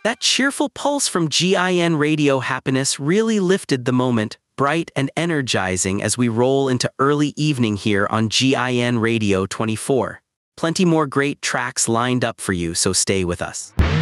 That cheerful pulse from GIN Radio Happiness really lifted the moment, bright and energizing as we roll into early evening here on GIN Radio 24. Plenty more great tracks lined up for you, so stay with us.